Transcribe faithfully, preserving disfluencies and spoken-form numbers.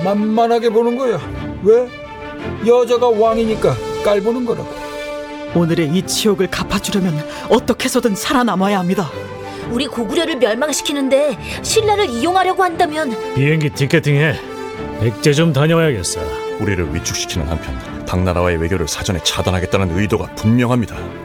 만만하게 보는 거야. 왜? 여자가 왕이니까 깔보는 거라고. 오늘의 이 치욕을 갚아주려면 어떻게 해서든 살아남아야 합니다. 우리 고구려를 멸망시키는데 신라를 이용하려고 한다면 비행기 티켓팅해. 백제 좀 다녀와야겠어. 우리를 위축시키는 한편 당나라와의 외교를 사전에 차단하겠다는 의도가 분명합니다.